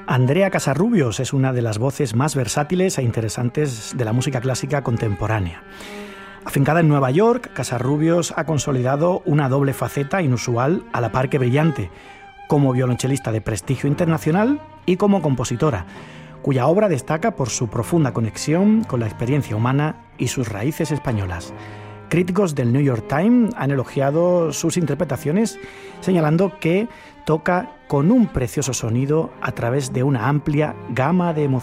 Andrea Casarrubios es una de las voces más versátiles e interesantes de la música clásica contemporánea. Afincada en Nueva York, Casarrubios ha consolidado una doble faceta inusual a la par que brillante, como violonchelista de prestigio internacional y como compositora, cuya obra destaca por su profunda conexión con la experiencia humana y sus raíces españolas. Críticos del New York Times han elogiado sus interpretaciones, señalando que toca con un precioso sonido a través de una amplia gama de emociones.